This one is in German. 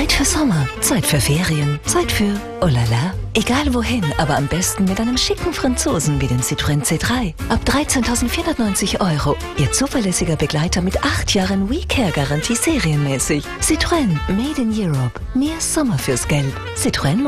Zeit für Sommer, Zeit für Ferien, Zeit für oh la la. Egal wohin, aber am besten mit einem schicken Franzosen wie dem Citroën C3. Ab 13.490 €. Ihr zuverlässiger Begleiter mit 8 Jahren WeCare-Garantie serienmäßig. Citroën, Made in Europe. Mehr Sommer fürs Geld. Citroën